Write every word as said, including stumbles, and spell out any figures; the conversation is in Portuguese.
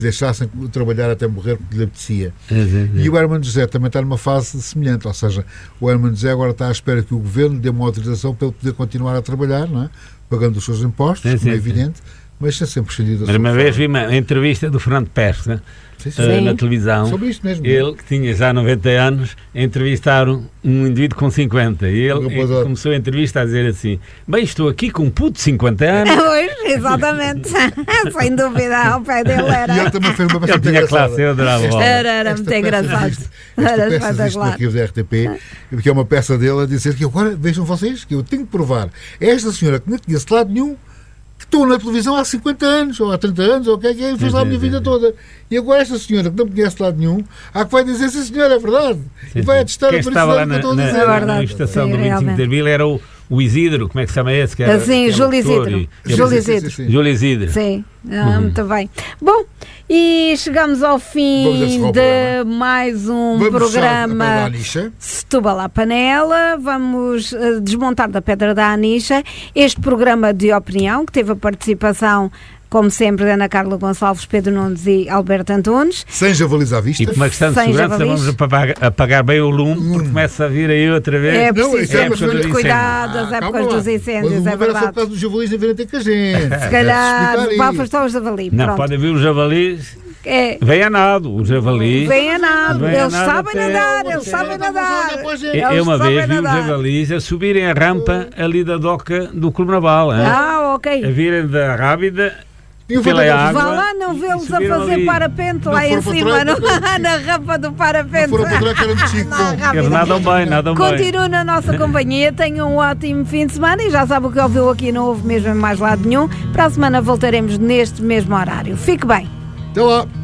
deixassem trabalhar até morrer porque lhe apetecia. É, é, é. E o Hermano José também está numa fase semelhante, ou seja, o Hermano José agora está à espera que o governo dê uma autorização para ele poder continuar a trabalhar, não é? Pagando os seus impostos, Sim, como é sim, evidente, sim. Mas sem sempre prescindir da Mas sua uma forma. vez vi uma entrevista do Fernando Pesca Sim, sim. uh, na televisão. Sobre isto mesmo. Ele, que tinha já noventa anos, a entrevistar um, um indivíduo com cinquenta. E ele Rapador. começou a entrevista a dizer assim: bem, estou aqui com um puto de cinquenta anos. Pois, exatamente. Sem dúvida, o pai dele era. E ele também fez uma peça Ele muito tinha engraçada. classe, eu adorava. Esta- Esta, Era, era esta muito peça engraçado. existe- Esta Era peça existe no espetacular. arquivo da R T P, porque é uma peça dele a dizer que agora, vejam vocês, que eu tenho que provar. É esta senhora que não conhece de lado nenhum, que estou na televisão há cinquenta anos, ou há trinta anos, ou o que é que é, e fez lá a minha vida toda. E agora esta senhora que não me conhece de lado nenhum, há que vai dizer, sim senhora, é verdade. E vai atestar a Quem estava lá veracidade do que na, eu estou a na, dizer. É na, verdade. na estação Sim, do vinte e cinco de realmente. Abril era o, o Isidro, como é que se chama esse? Que era, Sim, que era Júlio locutor Isidro. e- Júlio Sim, sim, Isidro. sim, sim. Júlio Isidro. Sim, ah, muito bem. Bom, e chegamos ao Vamos fim encerrar o de programa. mais um Vamos fechar a programa Pedra da Anicha. Setúbal à Panela. Vamos eh, desmontar da Pedra da Anicha este programa de opinião, que teve a participação, como sempre, de Ana Carla Gonçalves, Pedro Nunes e Alberto Antunes. Sem javalis à vista. E por uma questão de Sem segurança, javalis. vamos apagar, apagar bem o lume, porque começa a vir aí outra vez. É Não, preciso isso é ter uma coisa muito de cuidado incêndio. das Ah, épocas calma lá. dos incêndios, Mas o é governo é só por verdade. causa dos javalis não virem ter com a gente. Se calhar, vá afastar o javali. Não, Pronto. pode vir os javalis. É, Vem a nado, os javalis. vem a nada, Vem a eles nada sabem até- nadar, eles sabem nadar. Eu Eles uma sabem vez vi os nadar. javalis a subirem a rampa ali da doca do Clube Naval, hein? Ah, a ok. virem da Rábida E o pela fotógrafo? água. Vá lá não e- vê-los e a subiram fazer ali. parapente Não lá em foram para cima, trás, no- não foram- na rampa do parapente. Foram para trás que era muito chique. Não, bom. rápido. Eles nadam bem, nadam bem. Continue na nossa companhia, tenham um ótimo fim de semana e já sabe o que ouviu aqui, não houve mesmo em mais lado nenhum. Para a semana voltaremos neste mesmo horário. Fique bem. Até lá.